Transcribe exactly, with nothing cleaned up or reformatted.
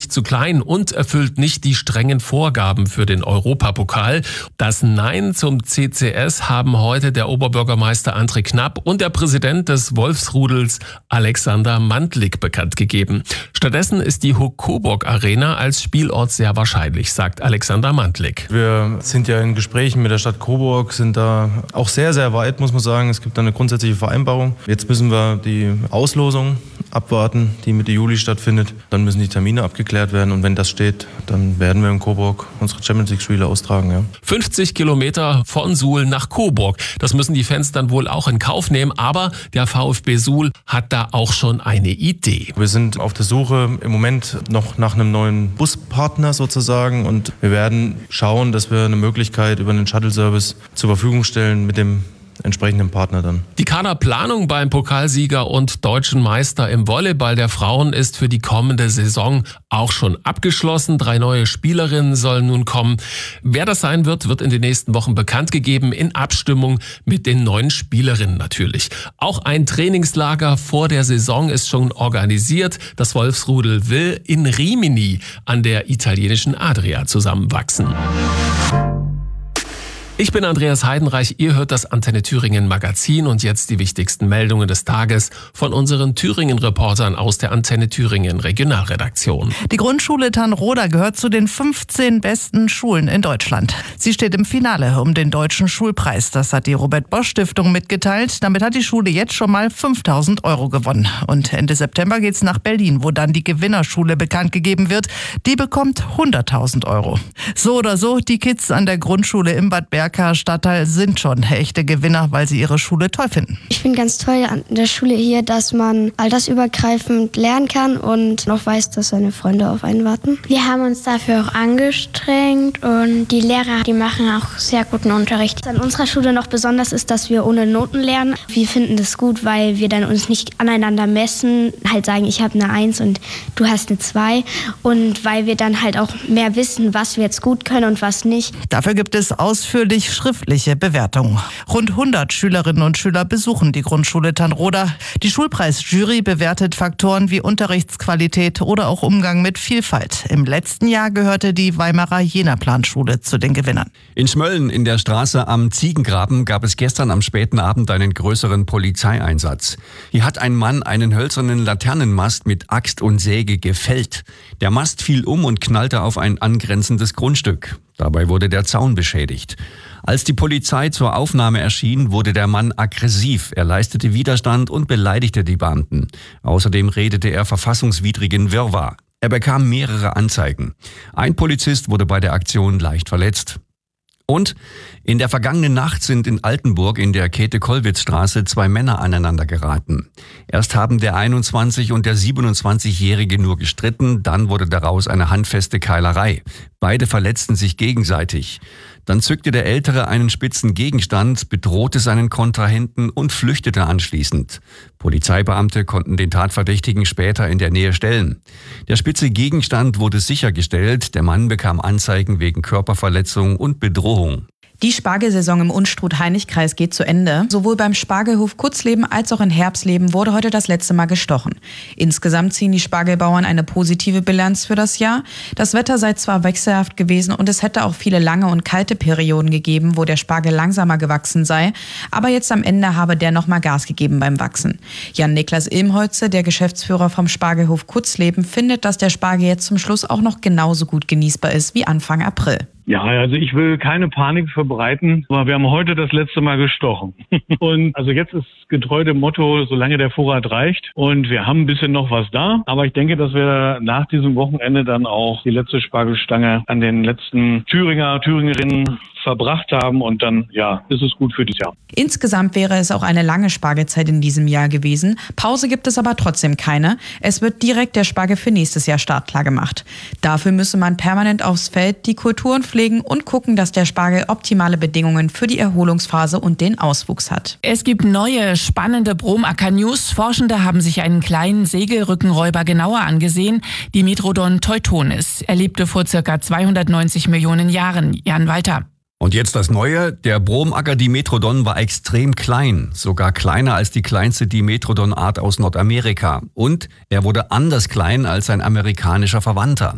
nicht zu klein und erfüllt nicht die strengen Vorgaben für den Europapokal. Das Nein zum C C S haben heute der Oberbürgermeister André Knapp und der Präsident des Wolfsrudels Alexander Mantlik bekannt gegeben. Stattdessen ist die Hook-Coburg Arena als Spielort sehr wahrscheinlich, sagt Alexander Mantlik. Wir sind ja in Gesprächen mit der Stadt Coburg, sind da auch sehr, sehr weit, muss man sagen. Es gibt da eine grundsätzliche Vereinbarung. Jetzt müssen wir die Auslosung abwarten, die Mitte Juli stattfindet. Dann müssen die Termine abgeklärt werden und wenn das steht, dann werden wir in Coburg unsere Champions League Spiele austragen. Ja. fünfzig Kilometer von Suhl nach Coburg. Das müssen die Fans dann wohl auch in Kauf nehmen, aber der VfB Suhl hat da auch schon eine Idee. Wir sind auf der Suche im Moment noch nach einem neuen Buspartner sozusagen und wir werden schauen, dass wir eine Möglichkeit über einen Shuttle-Service zur Verfügung stellen mit dem entsprechenden Partner dann. Die Kaderplanung beim Pokalsieger und deutschen Meister im Volleyball der Frauen ist für die kommende Saison auch schon abgeschlossen. Drei neue Spielerinnen sollen nun kommen. Wer das sein wird, wird in den nächsten Wochen bekannt gegeben, in Abstimmung mit den neuen Spielerinnen natürlich. Auch ein Trainingslager vor der Saison ist schon organisiert. Das Wolfsrudel will in Rimini an der italienischen Adria zusammenwachsen. Ich bin Andreas Heidenreich, ihr hört das Antenne Thüringen Magazin und jetzt die wichtigsten Meldungen des Tages von unseren Thüringen-Reportern aus der Antenne Thüringen Regionalredaktion. Die Grundschule Tannroda gehört zu den fünfzehn besten Schulen in Deutschland. Sie steht im Finale um den Deutschen Schulpreis. Das hat die Robert-Bosch-Stiftung mitgeteilt. Damit hat die Schule jetzt schon mal fünftausend Euro gewonnen. Und Ende September geht's nach Berlin, wo dann die Gewinnerschule bekannt gegeben wird. Die bekommt hunderttausend Euro. So oder so, die Kids an der Grundschule im Bad Berka Stadtteil sind schon echte Gewinner, weil sie ihre Schule toll finden. Ich finde ganz toll an der Schule hier, dass man altersübergreifend lernen kann und noch weiß, dass seine Freunde auf einen warten. Wir haben uns dafür auch angestrengt und die Lehrer, die machen auch sehr guten Unterricht. An unserer Schule noch besonders ist, dass wir ohne Noten lernen. Wir finden das gut, weil wir dann uns nicht aneinander messen, halt sagen, ich habe eine Eins und du hast eine Zwei und weil wir dann halt auch mehr wissen, was wir jetzt gut können und was nicht. Dafür gibt es ausführlich schriftliche Bewertungen. Rund hundert Schülerinnen und Schüler besuchen die Grundschule Tannroda. Die Schulpreisjury bewertet Faktoren wie Unterrichtsqualität oder auch Umgang mit Vielfalt. Im letzten Jahr gehörte die Weimarer Jena-Planschule zu den Gewinnern. In Schmölln in der Straße am Ziegengraben gab es gestern am späten Abend einen größeren Polizeieinsatz. Hier hat ein Mann einen hölzernen Laternenmast mit Axt und Säge gefällt. Der Mast fiel um und knallte auf ein angrenzendes Grundstück. Dabei wurde der Zaun beschädigt. Als die Polizei zur Aufnahme erschien, wurde der Mann aggressiv. Er leistete Widerstand und beleidigte die Beamten. Außerdem redete er verfassungswidrigen Wirrwarr. Er bekam mehrere Anzeigen. Ein Polizist wurde bei der Aktion leicht verletzt. Und in der vergangenen Nacht sind in Altenburg in der Käthe-Kollwitz-Straße zwei Männer aneinander geraten. Erst haben der einundzwanzig- und der siebenundzwanzigjährige nur gestritten, dann wurde daraus eine handfeste Keilerei. Beide verletzten sich gegenseitig. Dann zückte der Ältere einen spitzen Gegenstand, bedrohte seinen Kontrahenten und flüchtete anschließend. Polizeibeamte konnten den Tatverdächtigen später in der Nähe stellen. Der spitze Gegenstand wurde sichergestellt, der Mann bekam Anzeigen wegen Körperverletzung und Bedrohung. Die Spargelsaison im Unstrut-Heinig-Kreis geht zu Ende. Sowohl beim Spargelhof Kutzleben als auch in Herbsleben wurde heute das letzte Mal gestochen. Insgesamt ziehen die Spargelbauern eine positive Bilanz für das Jahr. Das Wetter sei zwar wechselhaft gewesen und es hätte auch viele lange und kalte Perioden gegeben, wo der Spargel langsamer gewachsen sei. Aber jetzt am Ende habe der nochmal Gas gegeben beim Wachsen. Jan-Niklas Ilmholze, der Geschäftsführer vom Spargelhof Kutzleben, findet, dass der Spargel jetzt zum Schluss auch noch genauso gut genießbar ist wie Anfang April. Ja, also ich will keine Panik verbreiten, aber wir haben heute das letzte Mal gestochen. Und also jetzt ist getreu dem Motto, solange der Vorrat reicht. Und wir haben ein bisschen noch was da. Aber ich denke, dass wir nach diesem Wochenende dann auch die letzte Spargelstange an den letzten Thüringer, Thüringerinnen verbracht haben und dann, ja, ist es gut für dieses Jahr. Insgesamt wäre es auch eine lange Spargelzeit in diesem Jahr gewesen. Pause gibt es aber trotzdem keine. Es wird direkt der Spargel für nächstes Jahr startklar gemacht. Dafür müsse man permanent aufs Feld die Kulturen pflegen und gucken, dass der Spargel optimale Bedingungen für die Erholungsphase und den Auswuchs hat. Es gibt neue, spannende Bromacker-News. Forschende haben sich einen kleinen Segelrückenräuber genauer angesehen, die Metrodon teutonis. Er lebte vor circa zweihundertneunzig Millionen Jahren. Jan Walter. Und jetzt das Neue. Der Bromacker Dimetrodon war extrem klein, sogar kleiner als die kleinste Dimetrodon-Art aus Nordamerika. Und er wurde anders klein als sein amerikanischer Verwandter.